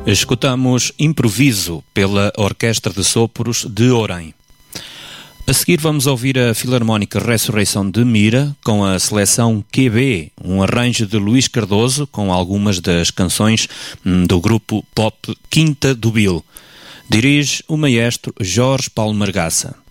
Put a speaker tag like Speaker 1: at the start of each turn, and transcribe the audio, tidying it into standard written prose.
Speaker 1: Escutamos Improviso pela Orquestra de Sopros de Orém. A seguir vamos ouvir a Filarmónica Ressurreição de Mira com a seleção QB, um arranjo de Luís Cardoso com algumas das canções do grupo pop Quinta do Bill. Dirige o maestro Jorge Paulo Margaça.